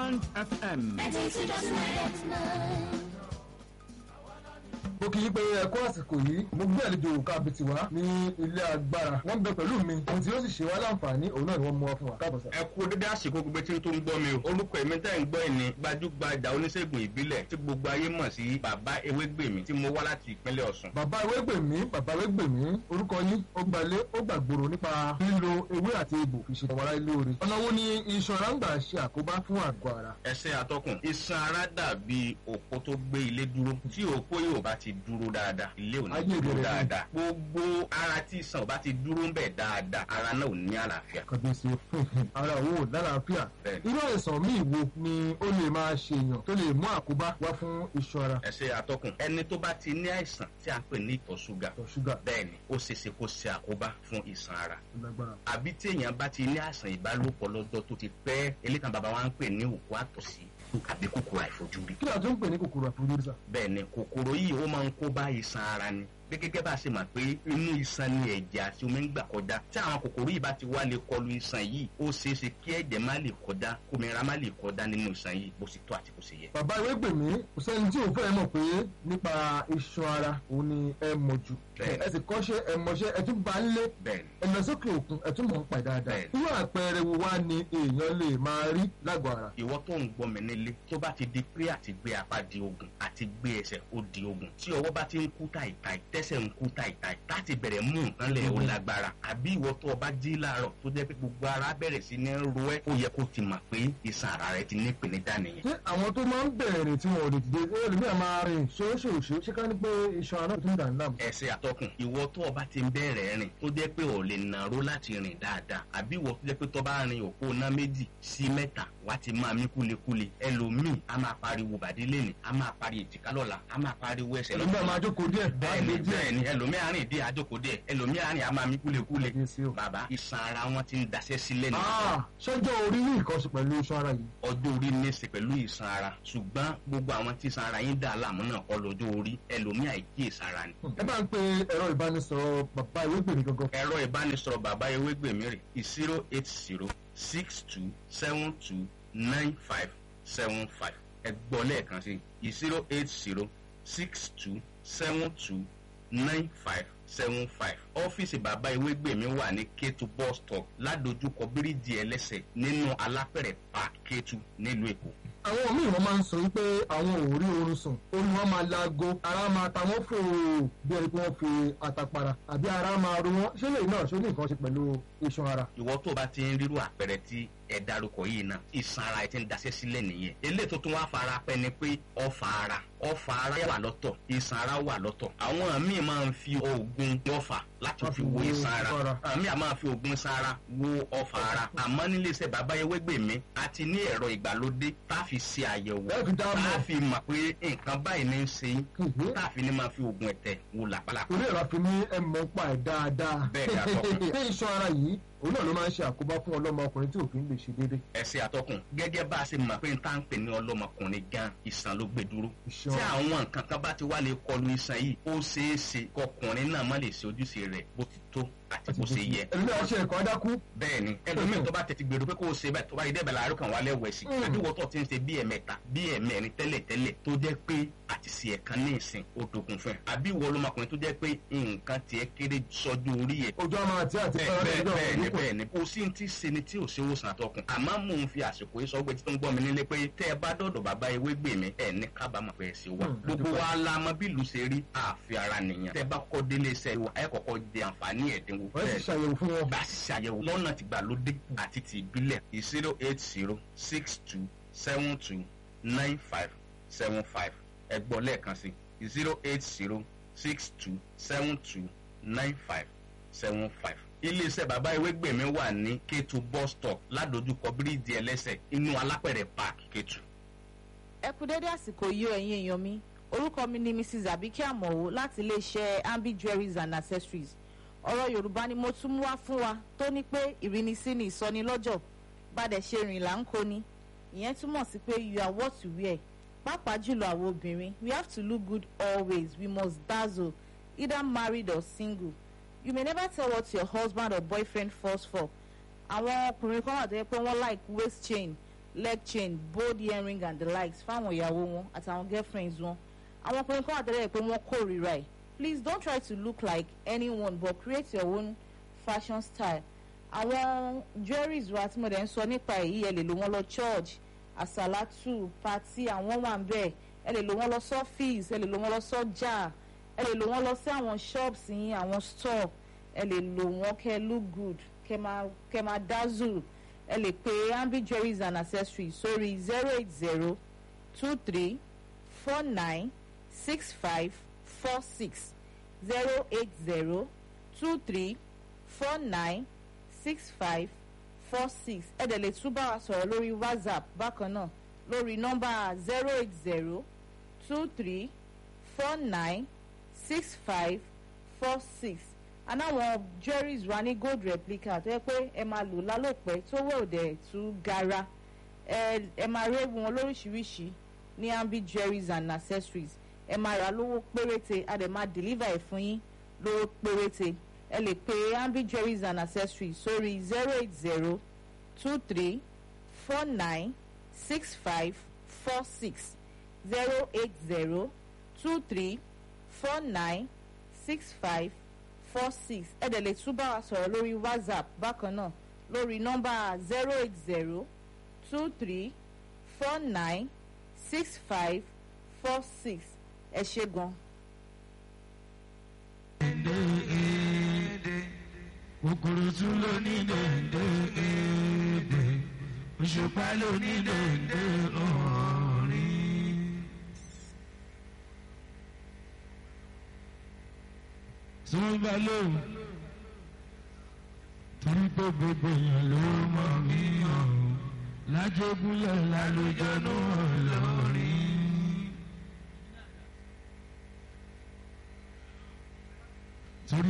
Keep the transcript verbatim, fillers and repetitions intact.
Bond F M. mo kì í pé ẹ̀kọ́ àsìkò yìí mo gbé àlejò kábìtì wá ní ilé agbára wọ́n bẹ pẹ̀lú mi ohun tí ó sì ṣe wá láǹfààní òun náà ni wọ́n mú wá fún wa káàbọ̀ sá. ẹ kú dédé àsìkò gbogbo tí tó ń gbọ́ mi o orúkọ èmi tẹ́ ń gbọ́ ẹ̀ ní gbajúgbajà oníṣègùn ìbílẹ̀ tí gbogbo ayé mọ̀ sí bàbá ewégbèmí tí mo wá láti ìpínlẹ̀ Ọ̀ṣun. bàbá ewégbèmí bàbá ewégbèmí orúkọ yín ó gbalé ó gbàgbòrò nípa lílo ewé àti egbò fi ṣe wàrà ilé oore. ọ̀nà wo ni iṣan ara ń gbà ṣe àkóbá fún àgọ́ ara. ẹsẹ̀ atọ́kùn iṣan ara dàbí òpó tó gbé ilé dúró tí òpó yóò bá ti dúró dáadáa ilé ò ní dúró dáadáa gbogbo ara tí iṣan ò bá ti dúró ń bẹ̀ dáadáa ara náà ò ní àlàáfíà. kàbíyèsí ara òun ò lálàáfíà. irú àìsàn míì wo ni ó lè máa ṣèyàn tó lè mú àkóbá wá fún iṣan ara. ẹsẹ̀ atọ́kùn ẹni tó bá ti ní àìsàn tí a ń pè ní ìtọ̀ ṣúgà bẹ́ẹ̀ ni ó ṣeéṣe kó ṣe àkóbá fún iṣan ara. àbí tí èèyàn bá ti ní àìsàn ìbálòpọ̀ lọ́jọ́ tó ti pẹ́ elékan bàbá wa ń pè ní òkú àtọ̀sí àbí kòkòrò àìfojúrí. kí ni a tún ń pè ní kòkòrò àìfojúrí sá. bẹ́ẹ̀ ni kòkòrò yìí ó máa ń kó bá iṣan ara ni gẹ́gẹ́ bá a ṣe mọ̀ pé inú iṣan ni ẹ̀jẹ̀ àti omi ń gbà kọjá tí àwọn kòkòrò yìí bá ti wá lè kọlu iṣan yìí ó ṣeé ṣe kí ẹ̀jẹ̀ má lè kọjá kòmìnira má lè kọjá nínú iṣan yìí bó ṣe tó àti bó ṣe yẹ. bàbá Ewégbèmí kò sẹ́ni tí òun fẹ́ mọ̀ pé nípa iṣan ara òun ni ẹ mọ̀ jù ẹ sì kọ́ṣẹ́ ẹ mọṣẹ́ ẹ tún bá ń lé ẹ lọ sókè òkun ẹ tún mọ̀ ń pa dáadáa irú àpẹẹrẹ wo wá ni èèyàn lè máa rí lágọ̀ọ́ ara. ìwọ tó ń gbọ́ mi nílé tó bá ti di pé àti gbé apá di ogun àti gbé ẹsẹ̀ ó di ogun tí ọwọ́ bá ti ń kú tàìtàì tẹ́sẹ̀ ń kú tàìtàì láti bẹ̀rẹ̀ mú nǹkan lẹ̀ ó lágbára àbí ìwọ tó o bá jí láàárọ̀ tó jẹ́ pé gbogbo ara bẹ̀rẹ̀ sí ní ro ẹ́ ó yẹ kó ti mọ̀ pé iṣan ara rẹ ti ní ìpèníjà nìyẹn. ṣé àwọn tó máa ń bẹ̀rẹ̀ rìn tí wọn ò lè dìde ẹlòmíà máa rìn ṣoṣooṣo ṣé ká ní pé iṣan ara tó ń dà ní láàmú. ẹsẹ̀ àtọkùn ìwọ tó o bá ti ń bẹ̀rẹ̀ rìn tó jẹ́ pé ò lè nàró láti rìn dáadáa àbí ìwọ tó jẹ́ pé tó bá rin òpó ná méjì sí mẹ́ta wá ti máa mí kúlekúle ẹlòmíì á máa pariwo bàdí lẹ́nì á máa pariwo èjìká lọ́la á máa pariwo ẹsẹ̀ lọ́la. ẹlòmíà máa jókòó díẹ̀. bẹ́ẹ̀ni bẹ́ẹ̀ni ẹlòmíì á rìn díẹ̀ á jókòó díẹ̀ ẹlòmíì á rìn á máa mí kúlekúle. bàbá iṣan ara wọn ti ń daṣẹ́ sílẹ̀ ní. ṣọjọ́ orí ní nǹkan ṣe pẹ̀lú iṣan ara yìí. ọjọ́ orí ní í ṣe pẹ̀lú iṣan ara ṣùgbọ́n gbogbo àwọn tí iṣan ara yín dà láàmú náà kọ́ lọ́jọ́ orí ẹlòmíì àìkíyèsára ni. ẹ bá ń pe ẹ̀rọ ìbánisọ̀rọ̀ bàbá Ewégbèmí gangan. ẹ̀rọ ìbánisọ̀rọ̀ bàbá Ewégbèmí rè zero eight zero six two seven two nine five seven five ẹ gbọ́ lẹ́ẹ̀kan sí zero eight zero six two seven two nine five seven five ọ́fíìsì bàbá Ewégbèmí wà ní Kétu bus stop ládojúkọ bíríìjì ẹlẹ́sẹ̀ nínú alápẹ̀rẹ̀ park Kétu nílùú Èkó. àwọn míì wọn máa ń sọ wípé àwọn ò rí oorun sùn orí wọn máa laago ara máa ta wọn fò bí ẹni pé wọn fi àtàpàrà àbí ara máa ro wọn ṣé lè náà ṣó ní nǹkan ṣe pẹ̀lú iṣan ara. ìwọ tó bá ti ń rírú àpẹẹrẹ tí ẹ dárúkọ yìí náà iṣan ara ẹ ti ń daṣẹ́ sílẹ̀ nìyẹn eléyìí tó tún wá fara pẹ́ ni pé ọfà ara ọfà ara wà lọ́tọ̀ iṣan ara wà lọ́tọ̀ àwọn míì máa ń fi oògùn ọfà láti fi wo iṣan ara àwọn míì máa fi oògùn iṣan ara wo ọfà ara àmọ́ nílé iṣẹ́ bàbá Ewégbèmí a ti ní ẹ̀rọ ìgbàlódé tá a fi ṣe àyẹ̀wò tá a fi mọ̀ pé nǹkan báyìí ní í ṣe tá a fi ní máa fi oògùn ẹ̀tẹ̀ wo làpálàpá. orí ẹ̀rọ àfi ní ẹ̀ mọ́ pa ẹ̀ dáadáa. bẹ́ẹ̀ ni àtọkùn. ṣé iṣan ara yìí òun náà ló máa ń ṣe àkóbá fún ọlọ́mọkùnrin tí òfin lè ṣe déédéé. ẹsẹ̀ àtọkùn gẹ́gẹ́ bá a ṣe mọ̀ pé n tá ń pè ní ọlọ́mọkùnrin gan iṣan ló gbé dúró. tí àwọn nǹkan kan bá ti wá lè kọlu iṣan yìí ó ṣeé ṣe kọkùnrin náà má lè ṣe ojúṣe rẹ̀ bó ti tó àti bó ṣe yẹ. ẹlòmíì àwọn ṣe ẹ̀kọ́ dákú. bẹ́ẹ̀ni ẹlòmíì tó bá tètè gbèrò pé kó o ṣe bẹ́ẹ̀ tó bá yẹ dẹ́bẹ̀ láàárọ̀ kan wà lẹ́wọ̀ ẹ̀sìn àbí wọ́n tó ti ń ṣe bí ẹ̀mẹ́ta bí ẹ̀mẹ́rin tẹ́lẹ̀ tẹ́lẹ̀ tó jẹ́ pé àti ṣe ẹ̀kan ní ìsìn ó dogun fún ẹ àbí wọ́n ọlọ́mọkùnrin tó jẹ́ pé nǹkan tiẹ̀ kéré sọ́jú orí ẹ̀. ojú àmà àti àti bẹ́ẹ̀ni bẹ́ẹ̀ni kò sí ti ṣe ni tí ò ṣe òsàn àtọkùn àmọ́ mò ń fi àsìkò yìí sọ pé títún gbọ́ mi nílé pé tẹ́ ẹ bá dọ̀dọ̀ bàbá Ewégbèmí ẹ̀ ní kábàámọ̀ pé ẹ ṣe wá gbogbo wa la mọ bí ìlú ṣe rí àfi ara nìyẹn tẹ́ bá kọ́ délé iṣẹ́ wa ẹ kọ́kọ́ jẹ àǹfààní ẹ̀dínwó fún wọn. bá a sì ṣàyẹ̀wò lọ́nà tìgbàlódé àti ti ìbílẹ̀ zero eight zero six two seven two nine five seven five ẹ gbọ́ lẹ́ẹ̀kan sí zero eight zero six two seven two nine five seven five. iléeṣẹ́ bàbá Ewégbèmí wà ní Kétu bus stop ládojúkọ bíríìjì ẹlẹ́sẹ̀ inú alápẹ̀rẹ̀ park Kétu. ẹ kú dédé àsìkò yìí ẹ̀yin èèyàn mi orúkọ mi ni Missus Abike Amowo láti iléeṣẹ́ Ambi Jewelries and Accessories. ọ̀rọ̀ Yorùbá ni mo tún mú wá fún wa tó ní pé ìrínisí ni ìsọnilọ́jọ̀ bàdẹ̀ ṣe rìn là ń kó ni ìyẹn túmọ̀ sí pé you are what you wear pàápàá jùlọ àwọn obìnrin we have to look good always we must dazzle either married or single you may never tell what your husband or boyfriend falls for àwọn ọkùnrin kan wà tó yẹ pé wọ́n like waist chain leg chain, bold earring and the likes fáwọn ìyàwó wọn àtàwọn girlfriends wọn. àwọn ọkùnrin kan àtẹ̀lẹ́ pé wọ́n kórìíra ẹ̀. Please don't try to look like anyone but create your own fashion style. àwọn jewelries wa tí mo dẹ̀ ń sọ nípa èyí ẹ lè lò wọ́n lọ church àsàlátù party àwọn wà ń bẹ̀ ẹ lè lò wọ́n lọ sọ́fíìsì ẹ lè lò wọ́n lọ sọ́jà ẹ lè lò wọ́n lọ sí àwọn shops yín àwọn store ẹ lè lò wọ́n kẹ́ look good kẹ́ máa kẹ́ máa dazzle ẹ lè pe Ambi Jewelries and Accessories sórí zero eight zero two three four nine six five four six zero eight zero two three four nine six five four six ẹ dẹ̀ lè tún bá wa sọ̀rọ̀ lórí WhatsApp bákan náà lórí nọ́mbà zero eight zero two three four nine six five four six anáwọn jewelries wa ní gold replica tó yẹ pé ẹ máa lò lálòpẹ́ tó wẹ̀ òdẹ̀ tú gara ẹ ẹ máa réwu wọn lóríṣiríṣi ní Ambi Jewelries and Accessories ẹ máa rà lówó péréte a dẹ̀ máa deliver ẹ̀ fún yín lówó péréte ẹ lè pe Ambi Jewelries and Accessories sórí zero eight zero two three four nine six five four six zero eight zero two three four nine six five four six ẹ dẹ̀ lè tún bá wa sọ̀rọ̀ lórí WhatsApp bákan náà lórí nọ́mbà zero eight zero two three four nine six five four six ẹ ṣé gan. kòkòrò tún ló ní dèndé èdè òṣùpá ló ní dèndé orin. sọ́nba lóhùn torí pé gbogbo èèyàn ló mọ̀ mí hàn lájogún yẹn lálùjọ náà lọ.